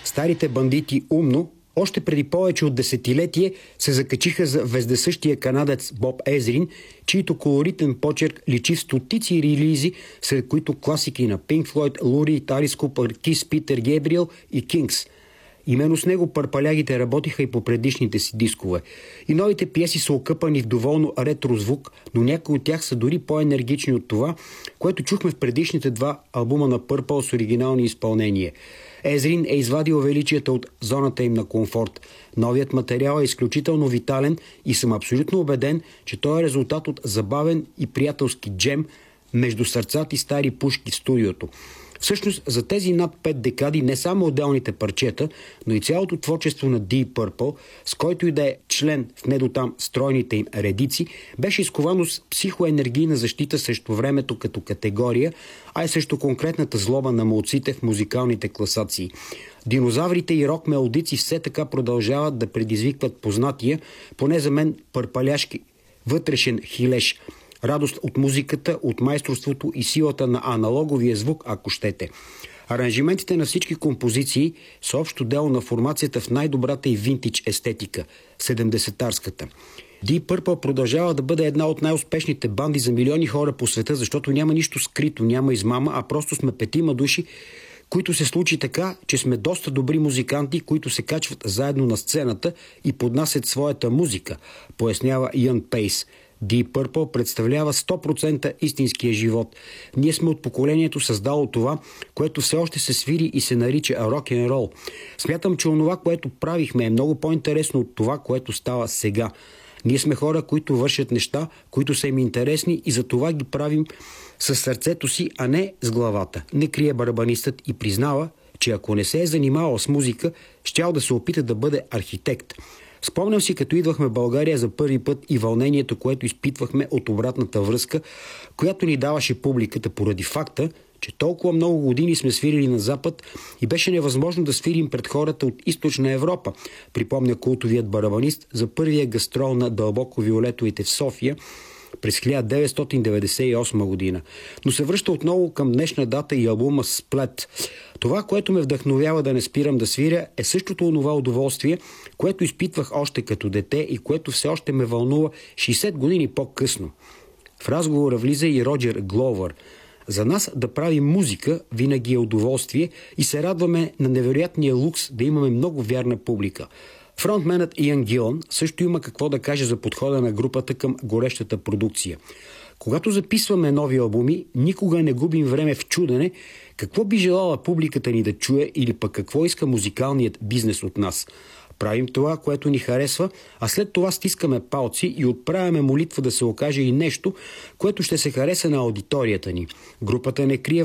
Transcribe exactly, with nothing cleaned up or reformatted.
Старите бандити умно, още преди повече от десетилетие се закачиха за вездесъщия канадец Боб Езрин, чийто колоритен почерк личи в стотици релизи, сред които класики на Pink Floyd, Лури, Alice Cooper, Kiss, Питер Гейбриел и Кингс. Именно с него пърпалягите работиха и по предишните си дискове. И новите пиеси са окъпани в доволно ретро звук, но някои от тях са дори по-енергични от това, което чухме в предишните два албума на Purple с оригинални изпълнения. Езрин е извадил величията от зоната им на комфорт. Новият материал е изключително витален и съм абсолютно убеден, че той е резултат от забавен и приятелски джем между сърцати стари пушки в студиото. Всъщност, за тези над пет декади не само отделните парчета, но и цялото творчество на Deep Purple, с който и да е член в недотам стройните им редици, беше изковано с психоенергийна защита срещу времето като категория, а и срещу конкретната злоба на молците в музикалните класации. Динозаврите и рок-мелодици все така продължават да предизвикват познатия, поне за мен пърпаляшки, вътрешен хилеж. Радост от музиката, от майсторството и силата на аналоговия звук, ако щете. Аранжиментите на всички композиции са общо дело на формацията в най-добрата и винтидж естетика – седемдесетарската. Deep Purple продължава да бъде една от най-успешните банди за милиони хора по света, защото няма нищо скрито, няма измама, а просто сме петима души, които се случи така, че сме доста добри музиканти, които се качват заедно на сцената и поднасят своята музика, пояснява Иан Пейс. Deep Purple представлява сто процента истинския живот. Ние сме от поколението създало това, което все още се свири и се нарича рок-н-рол. Смятам, че онова, което правихме, е много по-интересно от това, което става сега. Ние сме хора, които вършат неща, които са им интересни и за това ги правим със сърцето си, а не с главата. Не крие барабанистът и признава, че ако не се е занимавал с музика, щял да се опита да бъде архитект. Спомням си, като идвахме в България за първи път и вълнението, което изпитвахме от обратната връзка, която ни даваше публиката поради факта, че толкова много години сме свирили на Запад и беше невъзможно да свирим пред хората от Източна Европа, припомня култовият барабанист за първия гастрол на Дълбоко Виолетовите в София през хиляда деветстотин деветдесет и осма година. Но се връща отново към днешна дата и албума Split. Това, което ме вдъхновява да не спирам да свиря, е същото онова удоволствие, което изпитвах още като дете и което все още ме вълнува шейсет години по-късно. В разговора влиза и Роджер Гловър. За нас да правим музика винаги е удоволствие и се радваме на невероятния лукс да имаме много вярна публика. Фронтменът Иан Гилън също има какво да каже за подхода на групата към горещата продукция. Когато записваме нови албуми, никога не губим време в чудене какво би желала публиката ни да чуе или пък какво иска музикалният бизнес от нас. Правим това, което ни харесва, а след това стискаме палци и отправяме молитва да се окаже и нещо, което ще се хареса на аудиторията ни. Групата не крие